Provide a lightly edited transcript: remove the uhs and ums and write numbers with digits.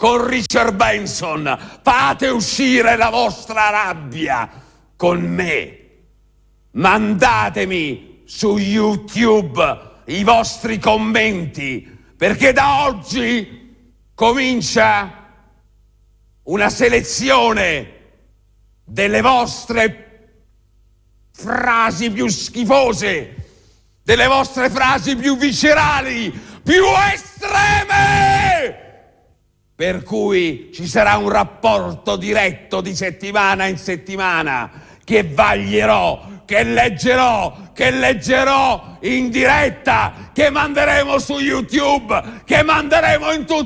con Richard Benson, fate uscire la vostra rabbia con me. Mandatemi su YouTube i vostri commenti, perché da oggi comincia una selezione delle vostre frasi più schifose, delle vostre frasi più viscerali, più estreme, per cui ci sarà un rapporto diretto di settimana in settimana che vaglierò, che leggerò in diretta, che manderemo su YouTube, che manderemo in tutto